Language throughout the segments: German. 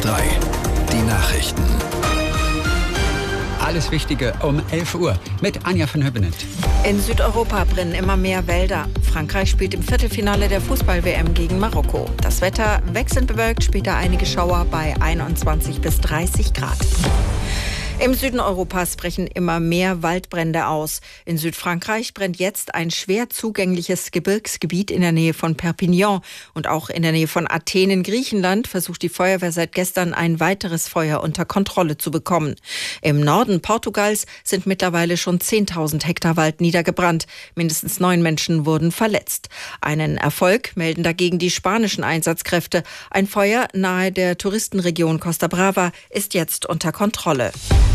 SWR3, die Nachrichten. Alles Wichtige um 11 Uhr mit Anja von Höbenet. In Südeuropa brennen immer mehr Wälder. Frankreich spielt im Viertelfinale der Fußball-WM gegen Marokko. Das Wetter wechselnd bewölkt, später einige Schauer bei 21 bis 30 Grad. Im Süden Europas brechen immer mehr Waldbrände aus. In Südfrankreich brennt jetzt ein schwer zugängliches Gebirgsgebiet in der Nähe von Perpignan. Und auch in der Nähe von Athen in Griechenland versucht die Feuerwehr seit gestern ein weiteres Feuer unter Kontrolle zu bekommen. Im Norden Portugals sind mittlerweile schon 10.000 Hektar Wald niedergebrannt. Mindestens 9 Menschen wurden verletzt. Einen Erfolg melden dagegen die spanischen Einsatzkräfte. Ein Feuer nahe der Touristenregion Costa Brava ist jetzt unter Kontrolle.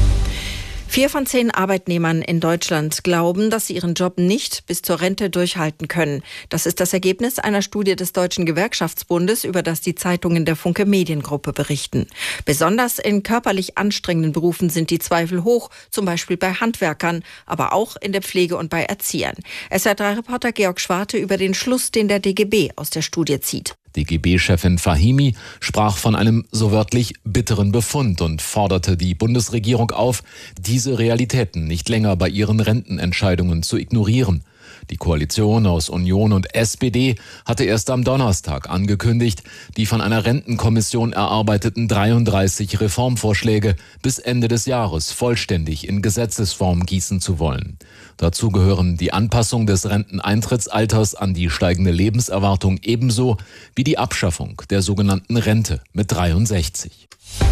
4 von 10 Arbeitnehmern in Deutschland glauben, dass sie ihren Job nicht bis zur Rente durchhalten können. Das ist das Ergebnis einer Studie des Deutschen Gewerkschaftsbundes, über das die Zeitungen der Funke Mediengruppe berichten. Besonders in körperlich anstrengenden Berufen sind die Zweifel hoch, zum Beispiel bei Handwerkern, aber auch in der Pflege und bei Erziehern. SWR3-Reporter Georg Schwarte über den Schluss, den der DGB aus der Studie zieht. DGB-Chefin Fahimi sprach von einem so wörtlich bitteren Befund und forderte die Bundesregierung auf, diese Realitäten nicht länger bei ihren Rentenentscheidungen zu ignorieren. Die Koalition aus Union und SPD hatte erst am Donnerstag angekündigt, die von einer Rentenkommission erarbeiteten 33 Reformvorschläge bis Ende des Jahres vollständig in Gesetzesform gießen zu wollen. Dazu gehören die Anpassung des Renteneintrittsalters an die steigende Lebenserwartung ebenso wie die Abschaffung der sogenannten Rente mit 63.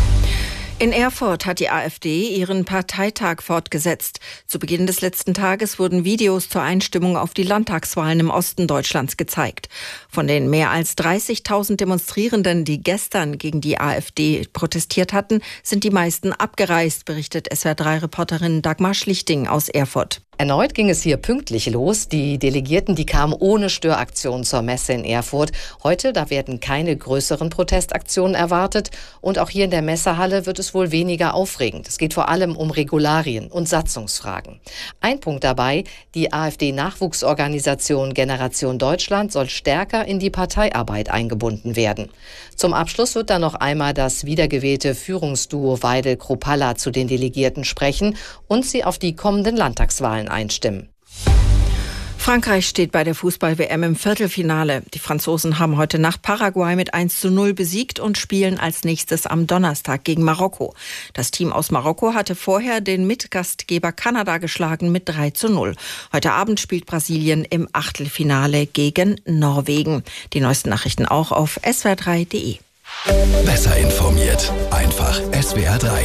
In Erfurt hat die AfD ihren Parteitag fortgesetzt. Zu Beginn des letzten Tages wurden Videos zur Einstimmung auf die Landtagswahlen im Osten Deutschlands gezeigt. Von den mehr als 30.000 Demonstrierenden, die gestern gegen die AfD protestiert hatten, sind die meisten abgereist, berichtet SWR3-Reporterin Dagmar Schlichting aus Erfurt. Erneut ging es hier pünktlich los. Die Delegierten, die kamen ohne Störaktion zur Messe in Erfurt. Heute, da werden keine größeren Protestaktionen erwartet. Und auch hier in der Messehalle wird es wohl weniger aufregend. Es geht vor allem um Regularien und Satzungsfragen. Ein Punkt dabei, die AfD-Nachwuchsorganisation Generation Deutschland soll stärker in die Parteiarbeit eingebunden werden. Zum Abschluss wird dann noch einmal das wiedergewählte Führungsduo Weidel-Kruppalla zu den Delegierten sprechen und sie auf die kommenden Landtagswahlen einstimmen. Frankreich steht bei der Fußball-WM im Viertelfinale. Die Franzosen haben heute Nacht Paraguay mit 1:0 besiegt und spielen als nächstes am Donnerstag gegen Marokko. Das Team aus Marokko hatte vorher den Mitgastgeber Kanada geschlagen mit 3:0. Heute Abend spielt Brasilien im Achtelfinale gegen Norwegen. Die neuesten Nachrichten auch auf swr3.de. Besser informiert, einfach SWR3.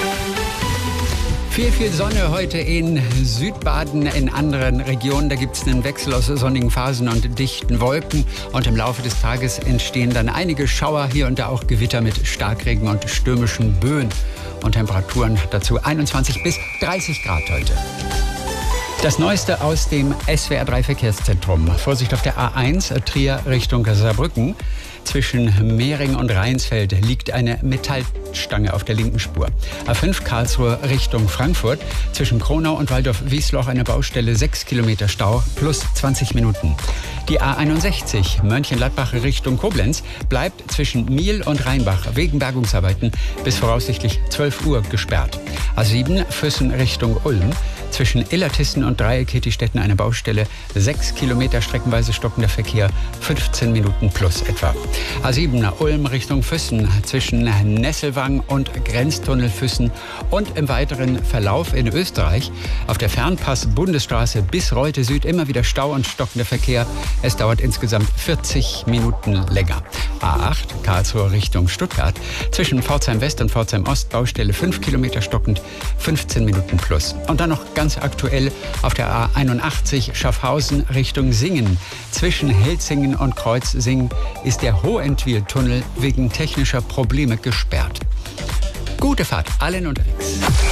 Viel Sonne heute in Südbaden, in anderen Regionen. Da gibt es einen Wechsel aus sonnigen Phasen und dichten Wolken. Und im Laufe des Tages entstehen dann einige Schauer, hier und da auch Gewitter mit Starkregen und stürmischen Böen. Und Temperaturen dazu 21 bis 30 Grad heute. Das Neueste aus dem SWR3-Verkehrszentrum. Vorsicht auf der A1, Trier Richtung Saarbrücken. Zwischen Mehring und Rheinsfeld liegt eine Metallstange auf der linken Spur. A5 Karlsruhe Richtung Frankfurt. Zwischen Kronau und Waldorf-Wiesloch eine Baustelle, 6 Kilometer Stau plus 20 Minuten. Die A61 Mönchengladbach Richtung Koblenz bleibt zwischen Miel und Rheinbach wegen Bergungsarbeiten bis voraussichtlich 12 Uhr gesperrt. A7 Füssen Richtung Ulm. Zwischen Illertissen und Dreieck-Hettstetten eine Baustelle, 6 Kilometer streckenweise stockender Verkehr, 15 Minuten plus etwa. A7 Ulm Richtung Füssen zwischen Nesselwang und Grenztunnel Füssen und im weiteren Verlauf in Österreich auf der Fernpass-Bundesstraße bis Reute Süd immer wieder Stau und stockender Verkehr. Es dauert insgesamt 40 Minuten länger. A8 Karlsruhe Richtung Stuttgart zwischen Pforzheim West und Pforzheim Ost Baustelle 5 Kilometer stockend, 15 Minuten plus. Und dann noch ganz aktuell auf der A81 Schaffhausen Richtung Singen. Zwischen Helzingen und Kreuzsingen ist der Hohentwiel-Tunnel wegen technischer Probleme gesperrt. Gute Fahrt allen unterwegs.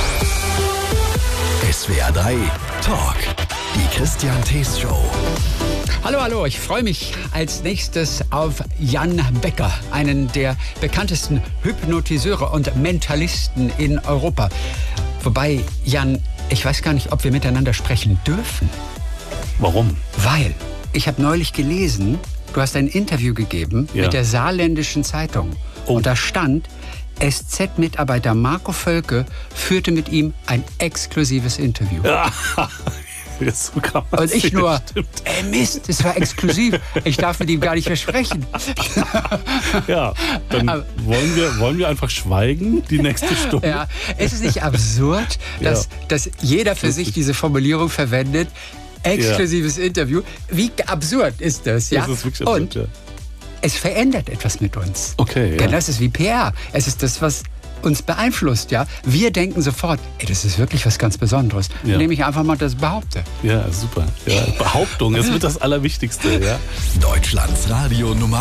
SWR3 Talk, die Christian Thees Show. Hallo, ich freue mich als nächstes auf Jan Becker, einen der bekanntesten Hypnotiseure und Mentalisten in Europa. Wobei, Jan, ich weiß gar nicht, ob wir miteinander sprechen dürfen. Warum? Weil ich habe neulich gelesen, du hast ein Interview gegeben mit der Saarländischen Zeitung. Oh. Und da stand, SZ-Mitarbeiter Marco Völke führte mit ihm ein exklusives Interview. Ja. So kann man Und ich sehen, nur, stimmt. Mist, das war exklusiv. Ich darf mit ihm gar nicht mehr sprechen. Ja, dann wollen wir einfach schweigen die nächste Stunde. Ja, ist es nicht absurd, dass jeder für sich diese Formulierung verwendet? Exklusives Interview. Wie absurd ist das? Ja? Das ist wirklich absurd, Und es verändert etwas mit uns. Okay, Denn das ist wie PR. Es ist das, was uns beeinflusst. Ja? Wir denken sofort, das ist wirklich was ganz Besonderes. Ja. Indem ich einfach mal das behaupte. Ja, super. Ja, Behauptung, das wird das Allerwichtigste. Ja. Deutschlands Radio Nummer